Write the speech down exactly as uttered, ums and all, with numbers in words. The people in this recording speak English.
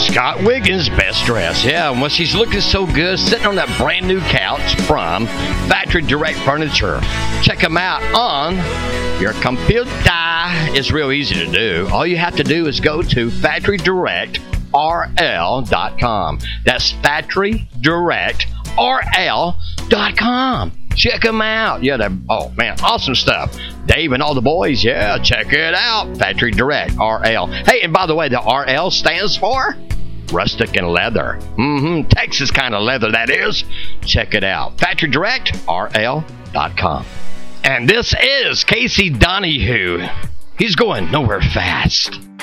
Scott Wiggins, best dressed. Yeah, well, she's looking so good, sitting on that brand new couch from Factory Direct Furniture. Check them out on your computer. It's real easy to do. All you have to do is go to factory direct r l dot com. That's factory direct r l dot com. Check them out. Yeah, they're, oh, man, awesome stuff. Dave and all the boys, yeah, check it out. Factory Direct, R L. Hey, and by the way, the R L stands for rustic and leather. Mm-hmm. Texas kind of leather, that is. Check it out. Factory Direct, R L dot com. And this is Casey Donahue. He's going nowhere fast.